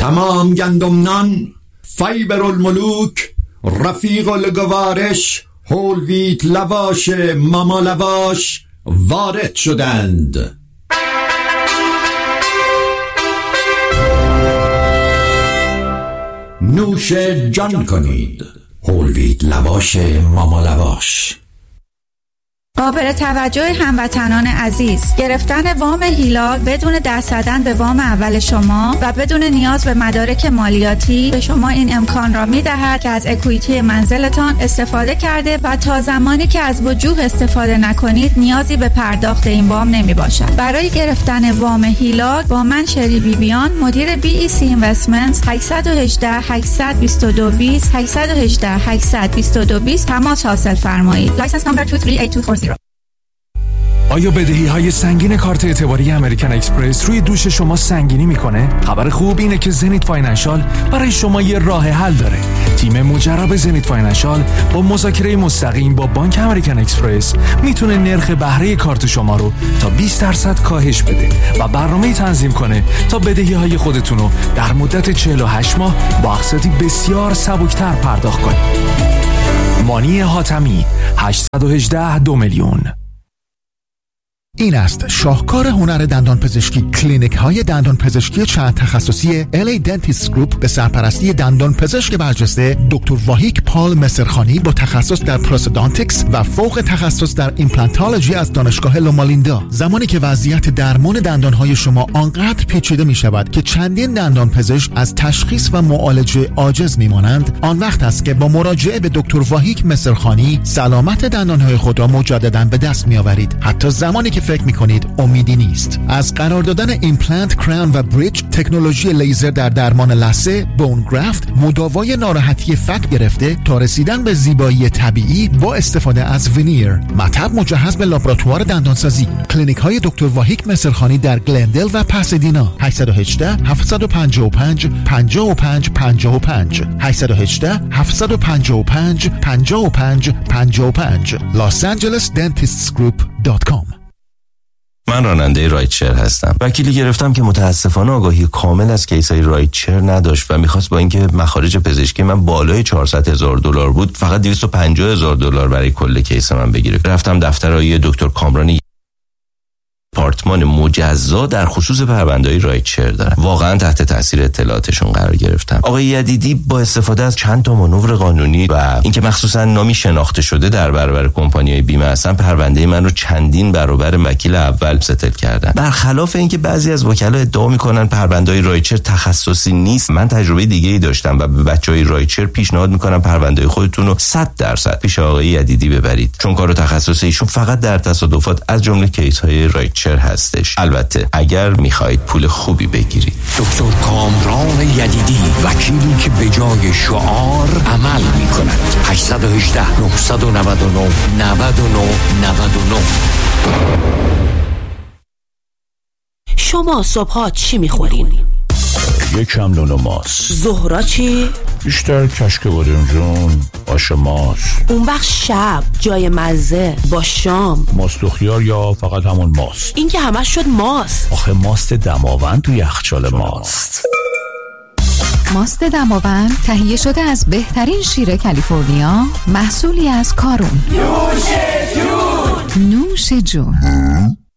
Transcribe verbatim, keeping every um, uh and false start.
تمام گندمنان، فیبر الملوک، رفیق الگوارش، هول ویت لواش ماما لواش وارد شدند. نوش جان کنید. هول ویت لواش ماما لواش. قابل توجه هموطنان عزیز، گرفتن وام هیلال بدون دست زدن به وام اول شما و بدون نیاز به مدارک مالیاتی به شما این امکان را می‌دهد که از اکویتی منزلتان استفاده کرده و تا زمانی که از وجوه استفاده نکنید نیازی به پرداخت این وام نمی‌باشد. برای گرفتن وام هیلال با من شری بیبیان، مدیر بی ای سی اینوستمنتس، هشت یک هشت هشت دو دو بیست هشت یک هشت هشت دو دو بیست تماس حاصل فرمایید. لایسنس نمبر دو سه هشت دو چهار صفر. آیا بدهی های سنگین کارت اعتباری امریکن اکسپرس روی دوش شما سنگینی میکنه؟ خبر خوب اینه که زنیت فاینانشال برای شما یه راه حل داره. تیم مجرب زنیت فاینانشال با مذاکره مستقیم با بانک امریکن اکسپرس میتونه نرخ بهره کارت شما رو تا بیست درصد کاهش بده و برنامه تنظیم کنه تا بدهی های خودتون رو در مدت چهل و هشت ماه با اقساطی بسیار سبکتر پرداخت کنید. مانی حاتمی هشت یک هشت دو میلیون. این است شاهکار هنر دندان پزشکی. کلینیک های دندان پزشکی چند تخصصی ال ای Dentist Group به سرپرستی دندان پزشک برجسته دکتر واهیک پال مسرخانی با تخصص در پروستودانتیکس و فوق تخصص در ایمپلانتولوژی از دانشگاه لومالیندا. زمانی که وضعیت درمان دندان های شما آنقدر پیچیده می شود که چندین دندان پزشک از تشخیص و معالجه عاجز می مانند، آن وقت است که با مراجعه به دکتر واهیک مسرخانی سلامت دندان های خود را مجددا به دست می آورید، حتی زمانی که فکر میکنید امیدی نیست. از قرار دادن ایمپلنت، کراون و بریج، تکنولوژی لیزر در درمان لثه، بون گرافت، مداوای ناراحتی فک گرفته تا رسیدن به زیبایی طبیعی با استفاده از وینیر، مطب مجهز به لابراتوار دندانسازی. کلینیک های دکتر واهیک مسرخانی در گلندل و پاسادینا. هشت یک هشت هفت پنج پنج پنج پنج پنج پنج هشت یک هشت هفت پنج پنج پنج پنج پنج پنج los angeles dentists group دات کام. من راننده رایتشر هستم. وکیلی گرفتم که متاسفانه آگاهی کامل از کیسای رایتشر نداشت و میخواست با اینکه مخارج پزشکی من بالای چهارصد هزار دلار بود فقط دویست و پنجاه هزار دلار برای کل کیس من بگیره. رفتم دفتر آقای دکتر کامرانی، آپارتمان مجزا در خصوص پرونده‌های رایتشر دارن. واقعا تحت تاثیر اطلاعاتشون قرار گرفتم. آقای یدیدی با استفاده از چند تا مانور قانونی و اینکه مخصوصا نامی شناخته شده در برابر کمپانی‌های بیمه هستن، پرونده من رو چندین برابر وکیل اول ستل کردن. برخلاف اینکه بعضی از وکلا ادعا میکنن پرونده‌های رایتشر تخصصی نیست، من تجربه دیگه‌ای داشتم و به بچهای رایتشر پیشنهاد میکنم پرونده خودتون رو صد درصد پیش آقای یدیدی ببرید، چون کار تخصصی ایشون فقط در تصادفات از جمله کیس‌های رایتشر هستش. البته اگر میخواهید پول خوبی بگیرید. دکتر کامران یدیدی، وکیلی که به جای شعار عمل میکند. هشت یک هشت نه نه نه نه نه نه نه. شما صبحا چی میخورین؟ یکم نون و ماست. ظهرا چی؟ بیشتر کشک بادمجون، آش ماست. اون وقت شب جای مزه با شام ماست و خیار یا فقط همون ماست؟ این که همش شد ماست. آخه ماست دماوند توی یخچال ماست. ماست دماوند تهیه شده از بهترین شیر کالیفرنیا، محصولی از کارون. نوش جون. نوش جون.